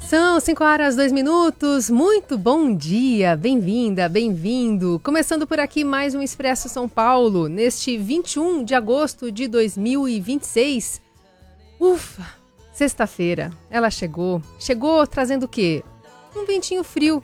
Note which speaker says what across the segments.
Speaker 1: São 5h02. Muito bom dia, bem-vinda, bem-vindo. Começando por aqui mais um Expresso São Paulo, neste 21 de agosto de 2026. Ufa, sexta-feira, ela chegou trazendo o quê? Um ventinho frio,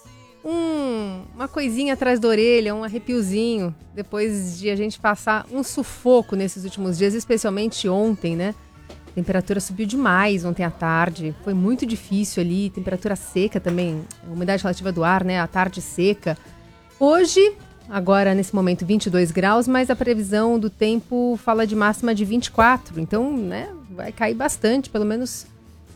Speaker 1: uma coisinha atrás da orelha, um arrepiozinho, depois de a gente passar um sufoco nesses últimos dias, especialmente ontem, né? A temperatura subiu demais ontem à tarde, foi muito difícil ali, temperatura seca também, umidade relativa do ar, né, à tarde seca. Hoje, agora nesse momento 22 graus, mas a previsão do tempo fala de máxima de 24, então, né, vai cair bastante, pelo menos,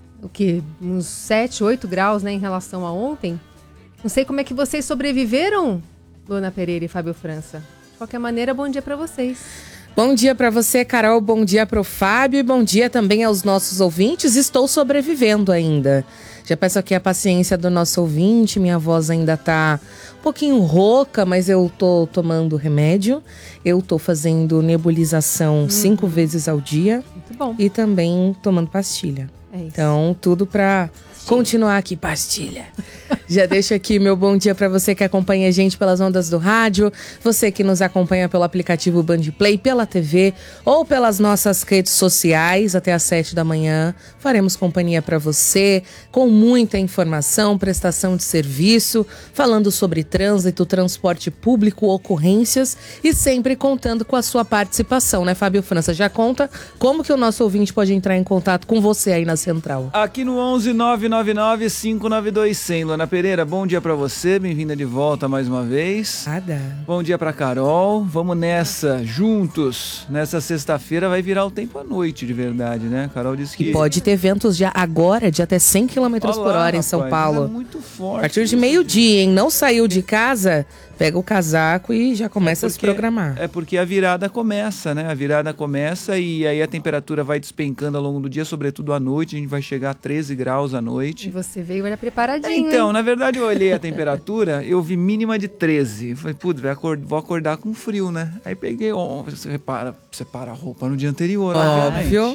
Speaker 1: uns 7, 8 graus, né, em relação a ontem. Não sei como é que vocês sobreviveram, Luana Pereira e Fábio França. De qualquer maneira, bom dia para vocês.
Speaker 2: Bom dia para você, Carol. Bom dia para o Fábio e bom dia também aos nossos ouvintes. Estou sobrevivendo ainda. Já peço aqui a paciência do nosso ouvinte. Minha voz ainda tá um pouquinho rouca, mas eu tô tomando remédio. Eu tô fazendo nebulização 5 vezes ao dia.
Speaker 1: Muito bom.
Speaker 2: E também tomando pastilha.
Speaker 1: É isso.
Speaker 2: Então, tudo para continuar aqui, pastilha. Já deixo aqui meu bom dia para você que acompanha a gente pelas ondas do rádio, você que nos acompanha pelo aplicativo Bandplay, pela TV ou pelas nossas redes sociais. Até às 7 da manhã faremos companhia para você com muita informação, prestação de serviço, falando sobre trânsito, transporte público, ocorrências e sempre contando com a sua participação, né, Fábio França? Já conta como que o nosso ouvinte pode entrar em contato com você aí na central.
Speaker 3: Aqui no 11 999 592 100. Luana Pereira, bom dia pra você, bem-vinda de volta mais uma vez.
Speaker 2: Nada.
Speaker 3: Bom dia pra Carol, vamos nessa, juntos. Nessa sexta-feira vai virar o tempo à noite, de verdade, né? Carol disse que...
Speaker 2: E pode ter ventos já agora de até 100 km por hora em São Paulo.
Speaker 3: É muito forte.
Speaker 2: A partir de meio-dia, hein? Não saiu de casa, pega o casaco e já começa a se programar.
Speaker 3: É porque a virada começa, né? A virada começa e aí a temperatura vai despencando ao longo do dia, sobretudo à noite. A gente vai chegar a 13 graus à noite.
Speaker 1: E você veio olha preparadinho,
Speaker 3: Então,
Speaker 1: hein?
Speaker 3: na verdade, eu olhei a temperatura, eu vi mínima de 13. Falei, putz, vou acordar com frio, né? Aí peguei, você separa a roupa no dia anterior,
Speaker 2: óbvio.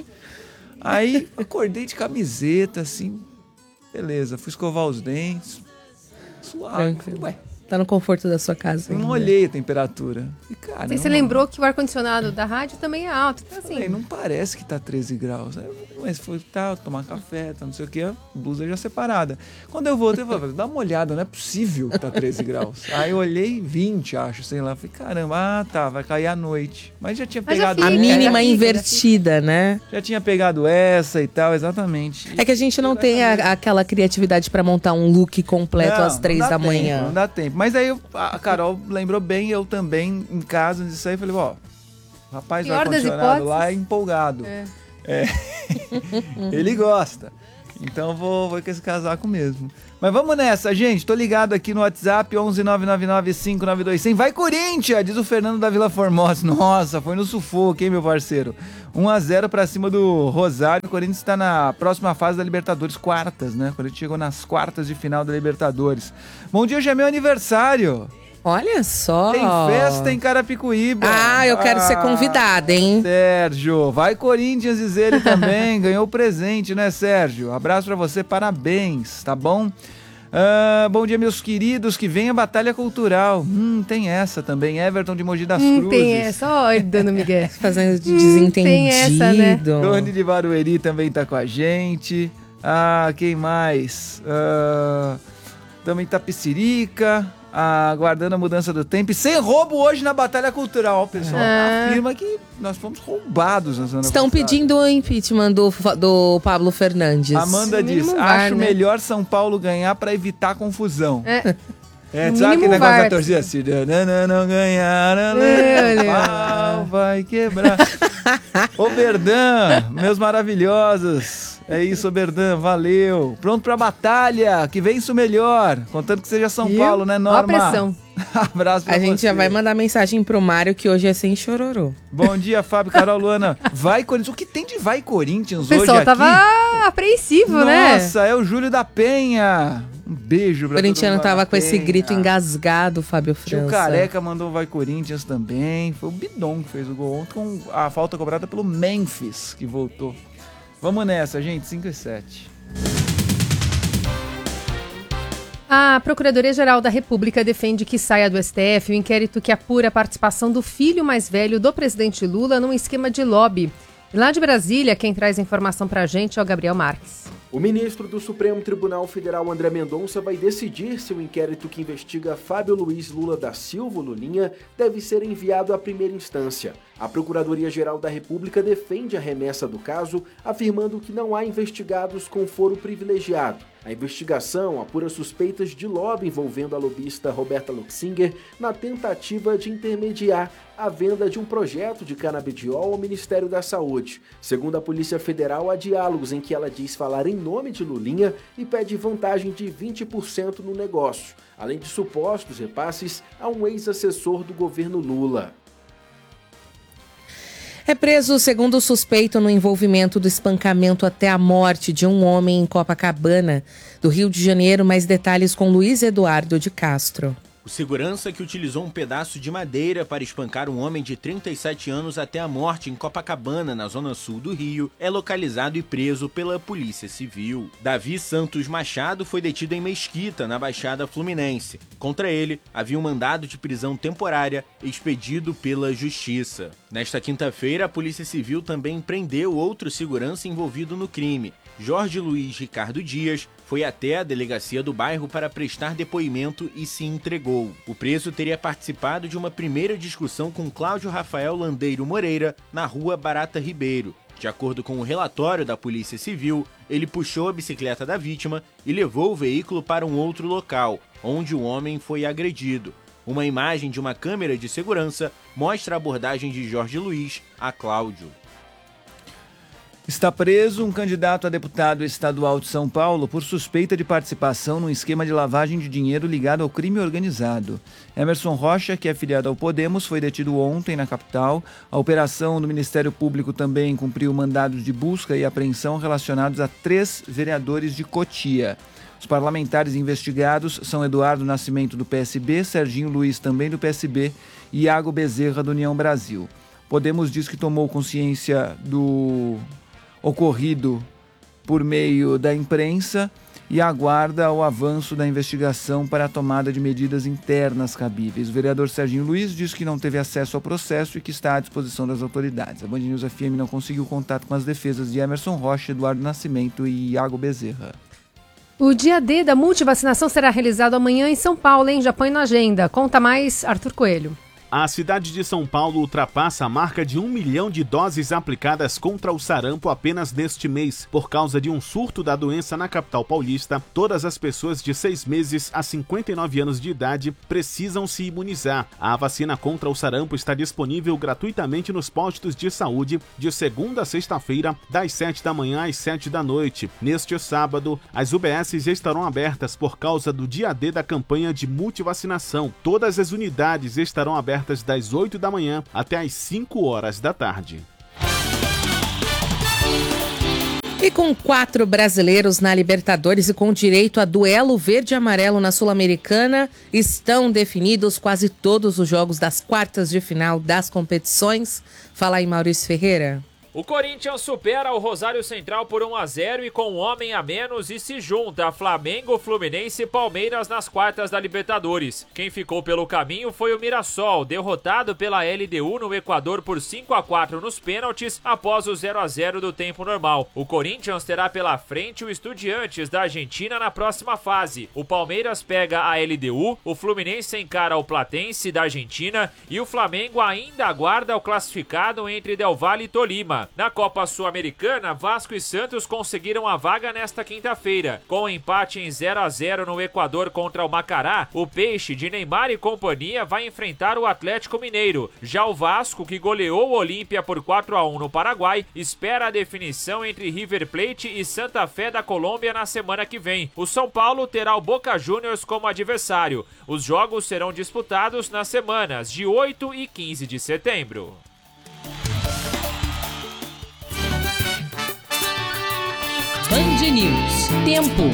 Speaker 3: Aí acordei de camiseta, assim, beleza, fui escovar os dentes, suave. Falei, ué.
Speaker 2: Tá no conforto da sua casa.
Speaker 3: Eu não olhei a temperatura. E, cara,
Speaker 1: Você lembrou que o ar-condicionado da rádio também é alto. Então, assim...
Speaker 3: Falei, não parece que tá 13 graus. Mas foi tomar café, não sei o que, a blusa já separada. Quando eu voltei, eu falei, dá uma olhada, não é possível que tá 13 graus. Aí eu olhei 20, acho, sei lá. Falei, caramba, vai cair à noite. Mas já tinha pegado...
Speaker 2: A mínima invertida, né?
Speaker 3: Já tinha pegado essa e tal, exatamente.
Speaker 2: É que a gente não tem aquela criatividade pra montar um look completo às 3 da manhã.
Speaker 3: Não dá tempo. Mas aí a Carol lembrou bem, eu também, em casa, disso aí, falei, ó, rapaz do ar-condicionado lá é empolgado. Ele gosta. Então vou com esse casaco mesmo. Mas vamos nessa, gente. Tô ligado aqui no WhatsApp, 11 999 592 100. Vai, Corinthians! Diz o Fernando da Vila Formosa. Nossa, foi no sufoco, hein, meu parceiro? 1-0 pra cima do Rosário. O Corinthians está na próxima fase da Libertadores, quartas, né? O Corinthians chegou nas quartas de final da Libertadores. Bom dia, hoje é meu aniversário.
Speaker 2: Olha só.
Speaker 3: Tem festa em Carapicuíba.
Speaker 2: Eu quero ser convidada, hein?
Speaker 3: Sérgio, vai Corinthians, diz ele também. Ganhou o presente, né, Sérgio? Abraço pra você, parabéns, tá bom? Bom dia, meus queridos, que vem a Batalha Cultural. Tem essa também, Everton de Mogi das Cruzes.
Speaker 1: Tem essa, olha, dando Miguel.
Speaker 2: Fazendo de desentendido.
Speaker 1: Tem essa, né?
Speaker 3: Tony de Barueri também tá com a gente. Quem mais? Também Tapicirica. Aguardando a mudança do tempo. E sem roubo hoje na Batalha Cultural. O pessoal afirma que nós fomos roubados na semana
Speaker 2: Estão
Speaker 3: passada.
Speaker 2: pedindo o impeachment do Pablo Fernandes.
Speaker 3: Amanda diz, acho melhor São Paulo ganhar para evitar confusão. Sabe aquele negócio da torcida? Se não ganhar, pau vai quebrar. Oberdan, meus maravilhosos. É isso, Oberdan, valeu. Pronto pra batalha, que vence o melhor. Contando que seja São Paulo, né, Norma?
Speaker 1: Ó a pressão.
Speaker 3: Abraço pra você.
Speaker 2: A gente já vai mandar mensagem pro Mário que hoje é sem chororô.
Speaker 3: Bom dia, Fábio, Carol, Luana. Vai Corinthians. O que tem de vai Corinthians hoje aqui?
Speaker 1: O pessoal tava apreensivo, né?
Speaker 3: Nossa, é o Júlio da Penha. Um beijo pra
Speaker 2: O corintiano tava com esse
Speaker 3: Penha.
Speaker 2: grito engasgado, Fábio França.
Speaker 3: Tio Careca mandou vai Corinthians também. Foi o Bidon que fez o gol ontem com a falta cobrada pelo Memphis, que voltou. Vamos nessa, gente. 5 e 7.
Speaker 1: A Procuradoria-Geral da República defende que saia do STF o inquérito que apura a participação do filho mais velho do presidente Lula num esquema de lobby. E lá de Brasília, quem traz a informação pra gente é o Gabriel Marques.
Speaker 4: O ministro do Supremo Tribunal Federal, André Mendonça, vai decidir se o inquérito que investiga Fábio Luiz Lula da Silva, Lulinha, deve ser enviado à primeira instância. A Procuradoria-Geral da República defende a remessa do caso, afirmando que não há investigados com foro privilegiado. A investigação apura suspeitas de lobby envolvendo a lobista Roberta Luxinger na tentativa de intermediar a venda de um projeto de canabidiol ao Ministério da Saúde. Segundo a Polícia Federal, há diálogos em que ela diz falar em nome de Lulinha e pede vantagem de 20% no negócio, além de supostos repasses a um ex-assessor do governo Lula.
Speaker 2: É preso o segundo suspeito no envolvimento do espancamento até a morte de um homem em Copacabana, do Rio de Janeiro. Mais detalhes com Luiz Eduardo de Castro.
Speaker 5: O segurança que utilizou um pedaço de madeira para espancar um homem de 37 anos até a morte em Copacabana, na zona sul do Rio, é localizado e preso pela Polícia Civil. Davi Santos Machado foi detido em Mesquita, na Baixada Fluminense. Contra ele, havia um mandado de prisão temporária expedido pela Justiça. Nesta quinta-feira, a Polícia Civil também prendeu outro segurança envolvido no crime. Jorge Luiz Ricardo Dias foi até a delegacia do bairro para prestar depoimento e se entregou. O preso teria participado de uma primeira discussão com Cláudio Rafael Landeiro Moreira na rua Barata Ribeiro. De acordo com o relatório da Polícia Civil, ele puxou a bicicleta da vítima e levou o veículo para um outro local, onde o homem foi agredido. Uma imagem de uma câmera de segurança mostra a abordagem de Jorge Luiz a Cláudio.
Speaker 3: Está preso um candidato a deputado estadual de São Paulo por suspeita de participação num esquema de lavagem de dinheiro ligado ao crime organizado. Emerson Rocha, que é filiado ao Podemos, foi detido ontem na capital. A operação do Ministério Público também cumpriu mandados de busca e apreensão relacionados a 3 vereadores de Cotia. Os parlamentares investigados são Eduardo Nascimento, do PSB, Serginho Luiz, também do PSB, e Iago Bezerra, do União Brasil. Podemos diz que tomou consciência do ocorrido por meio da imprensa e aguarda o avanço da investigação para a tomada de medidas internas cabíveis. O vereador Serginho Luiz diz que não teve acesso ao processo e que está à disposição das autoridades. A Band News FM não conseguiu contato com as defesas de Emerson Rocha, Eduardo Nascimento e Iago Bezerra.
Speaker 1: O dia D da multivacinação será realizado amanhã em São Paulo, hein? Já põe na agenda. Conta mais, Arthur Coelho.
Speaker 6: A cidade de São Paulo ultrapassa a marca de 1 milhão de doses aplicadas contra o sarampo apenas neste mês. Por causa de um surto da doença na capital paulista, todas as pessoas de 6 meses a 59 anos de idade precisam se imunizar. A vacina contra o sarampo está disponível gratuitamente nos postos de saúde de segunda a sexta-feira, das 7 da manhã às 7 da noite. Neste sábado, as UBSs estarão abertas por causa do dia D da campanha de multivacinação. Todas as unidades estarão abertas das 8 da manhã até às 5 horas da tarde.
Speaker 2: E com 4 brasileiros na Libertadores e com direito a duelo verde e amarelo na Sul-Americana, estão definidos quase todos os jogos das quartas de final das competições. Fala aí, Maurício Ferreira.
Speaker 7: O Corinthians supera o Rosário Central por 1-0 e com um homem a menos e se junta a Flamengo, Fluminense e Palmeiras nas quartas da Libertadores. Quem ficou pelo caminho foi o Mirassol, derrotado pela LDU no Equador por 5-4 nos pênaltis após o 0-0 do tempo normal. O Corinthians terá pela frente o Estudiantes da Argentina na próxima fase. O Palmeiras pega a LDU, o Fluminense encara o Platense da Argentina e o Flamengo ainda aguarda o classificado entre Del Valle e Tolima. Na Copa Sul-Americana, Vasco e Santos conseguiram a vaga nesta quinta-feira. Com o empate em 0-0 no Equador contra o Macará, o Peixe de Neymar e companhia vai enfrentar o Atlético Mineiro. Já o Vasco, que goleou o Olímpia por 4-1 no Paraguai, espera a definição entre River Plate e Santa Fé da Colômbia na semana que vem. O São Paulo terá o Boca Juniors como adversário. Os jogos serão disputados nas semanas de 8 e 15 de setembro.
Speaker 2: Band News. Tempo.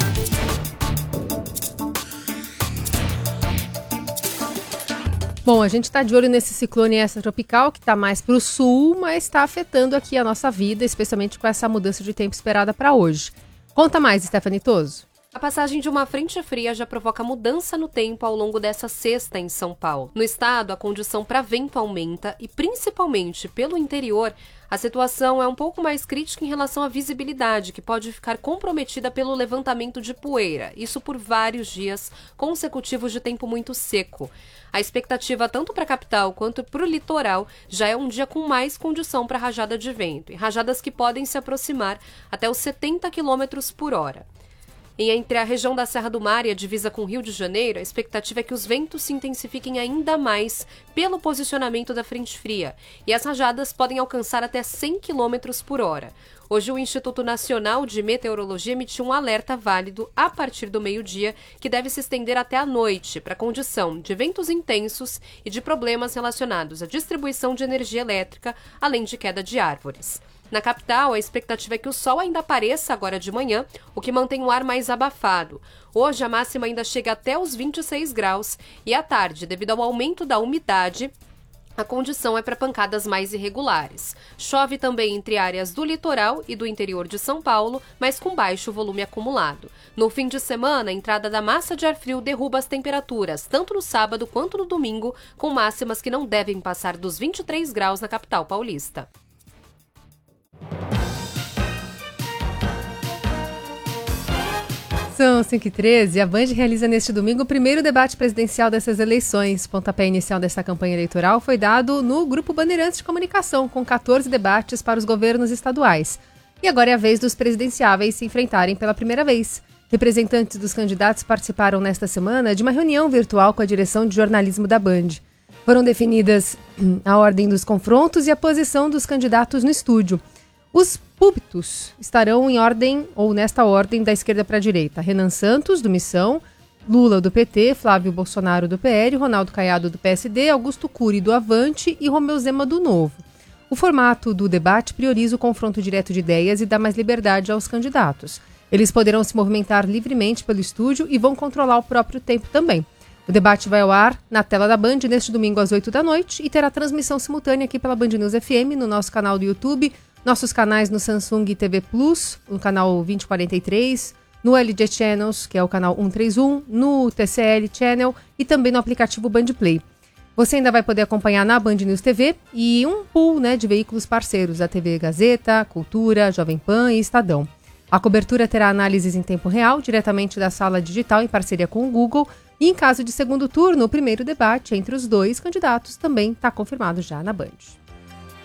Speaker 1: Bom, a gente está de olho nesse ciclone extratropical que está mais para o sul, mas está afetando aqui a nossa vida, especialmente com essa mudança de tempo esperada para hoje. Conta mais, Stephanie Toso.
Speaker 8: A passagem de uma frente fria já provoca mudança no tempo ao longo dessa sexta em São Paulo. No estado, a condição para vento aumenta e, principalmente pelo interior, a situação é um pouco mais crítica em relação à visibilidade, que pode ficar comprometida pelo levantamento de poeira, isso por vários dias consecutivos de tempo muito seco. A expectativa tanto para a capital quanto para o litoral já é um dia com mais condição para rajada de vento, e rajadas que podem se aproximar até os 70 km por hora. Entre a região da Serra do Mar e a divisa com o Rio de Janeiro, a expectativa é que os ventos se intensifiquem ainda mais pelo posicionamento da frente fria, e as rajadas podem alcançar até 100 km por hora. Hoje, o Instituto Nacional de Meteorologia emitiu um alerta válido a partir do meio-dia, que deve se estender até a noite, para a condição de ventos intensos e de problemas relacionados à distribuição de energia elétrica, além de queda de árvores. Na capital, a expectativa é que o sol ainda apareça agora de manhã, o que mantém o ar mais abafado. Hoje, a máxima ainda chega até os 26 graus e à tarde, devido ao aumento da umidade, a condição é para pancadas mais irregulares. Chove também entre áreas do litoral e do interior de São Paulo, mas com baixo volume acumulado. No fim de semana, a entrada da massa de ar frio derruba as temperaturas, tanto no sábado quanto no domingo, com máximas que não devem passar dos 23 graus na capital paulista.
Speaker 1: São 5h13, a Band realiza neste domingo o primeiro debate presidencial dessas eleições. O pontapé inicial desta campanha eleitoral foi dado no Grupo Bandeirantes de Comunicação, com 14 debates para os governos estaduais. E agora é a vez dos presidenciáveis se enfrentarem pela primeira vez. Representantes dos candidatos participaram nesta semana de uma reunião virtual com a direção de jornalismo da Band. Foram definidas a ordem dos confrontos e a posição dos candidatos no estúdio. Os púlpitos estarão em ordem, ou nesta ordem, da esquerda para a direita. Renan Santos, do Missão, Lula, do PT, Flávio Bolsonaro, do PL, Ronaldo Caiado, do PSD, Augusto Cury, do Avante e Romeu Zema, do Novo. O formato do debate prioriza o confronto direto de ideias e dá mais liberdade aos candidatos. Eles poderão se movimentar livremente pelo estúdio e vão controlar o próprio tempo também. O debate vai ao ar na tela da Band neste domingo às 8 da noite e terá transmissão simultânea aqui pela Band News FM, no nosso canal do YouTube, nossos canais no Samsung TV Plus, no canal 2043, no LG Channels, que é o canal 131, no TCL Channel e também no aplicativo Band Play. Você ainda vai poder acompanhar na Band News TV e um pool de veículos parceiros, a TV Gazeta, Cultura, Jovem Pan e Estadão. A cobertura terá análises em tempo real, diretamente da sala digital em parceria com o Google, e em caso de segundo turno, o primeiro debate entre os dois candidatos também está confirmado já na Band.